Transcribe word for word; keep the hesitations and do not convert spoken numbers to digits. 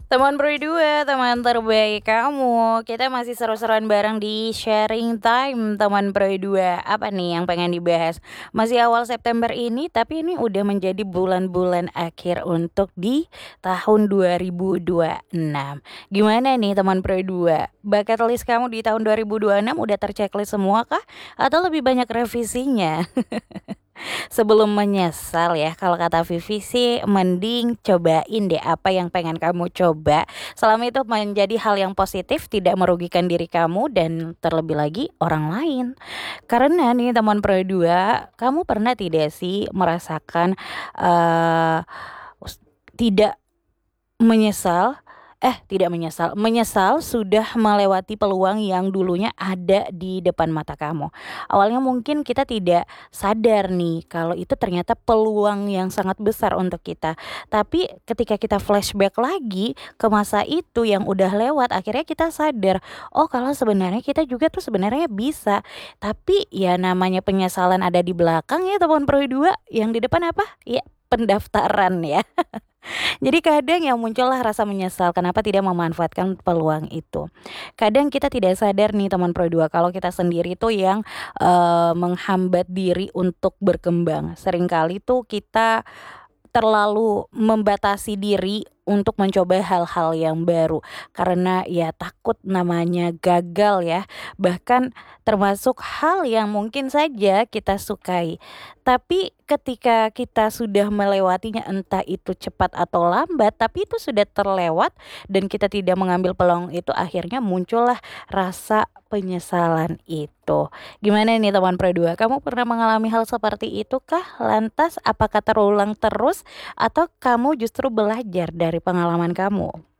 Teman berdua, teman terbaik kamu. Kita masih seru-seruan bareng di sharing time teman berdua. Apa nih yang pengen dibahas? Masih awal September ini, tapi ini udah menjadi bulan-bulan akhir untuk di tahun dua ribu dua puluh enam. Gimana nih teman berdua? Bucket list kamu di tahun dua ribu dua puluh enam udah terchecklist semua kah? Atau lebih banyak revisinya? Sebelum menyesal ya, kalau kata Vivi sih mending cobain deh apa yang pengen kamu coba. Selama itu menjadi hal yang positif, tidak merugikan diri kamu dan terlebih lagi orang lain. Karena nih teman pro dua, kamu pernah tidak sih merasakan eh tidak menyesal eh tidak menyesal, menyesal sudah melewati peluang yang dulunya ada di depan mata kamu. Awalnya mungkin kita tidak sadar nih kalau itu ternyata peluang yang sangat besar untuk kita. Tapi ketika kita flashback lagi ke masa itu yang udah lewat, akhirnya kita sadar, oh kalau sebenarnya kita juga tuh sebenarnya bisa. Tapi ya namanya penyesalan ada di belakang ya teman pro dua, yang di depan apa? Ya pendaftaran ya. Jadi kadang yang muncullah rasa menyesal kenapa tidak memanfaatkan peluang itu. Kadang kita tidak sadar nih teman pro dua kalau kita sendiri tuh yang eh, menghambat diri untuk berkembang. Seringkali tuh kita terlalu membatasi diri untuk mencoba hal-hal yang baru karena ya takut namanya gagal ya, bahkan termasuk hal yang mungkin saja kita sukai, tapi ketika kita sudah melewatinya entah itu cepat atau lambat, tapi itu sudah terlewat dan kita tidak mengambil peluang itu, akhirnya muncullah rasa penyesalan itu. Gimana nih teman pro dua, kamu pernah mengalami hal seperti itu kah? Lantas apakah terulang terus atau kamu justru belajar dari pengalaman kamu?